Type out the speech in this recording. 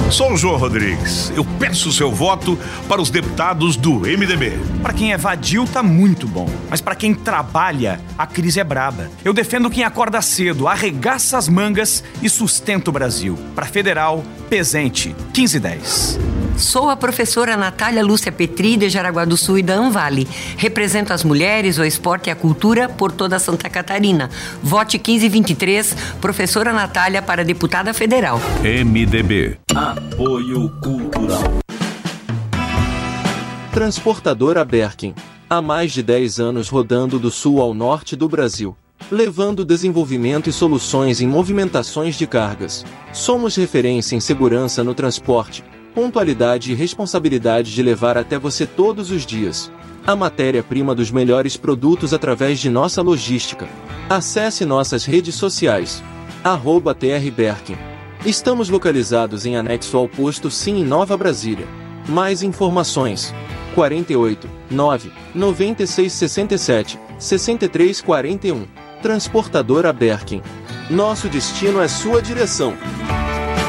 Sou o João Rodrigues. Eu peço o seu voto para os deputados do MDB. Para quem é vadio, tá muito bom. Mas para quem trabalha, a crise é braba. Eu defendo quem acorda cedo, arregaça as mangas e sustenta o Brasil. Para Federal, Pezente, 1510. Sou a professora Natália Lúcia Petri, de Jaraguá do Sul e da Anvale. Represento as mulheres, o esporte e a cultura por toda Santa Catarina. Vote 1523, professora Natália para deputada federal. MDB. Apoio Cultural. Transportadora Berkin. Há mais de 10 anos rodando do sul ao norte do Brasil, levando desenvolvimento e soluções em movimentações de cargas. Somos referência em segurança no transporte, pontualidade e responsabilidade de levar até você todos os dias a matéria-prima dos melhores produtos através de nossa logística. Acesse nossas redes sociais, @TRBerkin. Estamos localizados em anexo ao posto Sim em Nova Brasília. Mais informações: 48 9 96 67 63 41. Transportadora Berkin. Nosso destino é sua direção.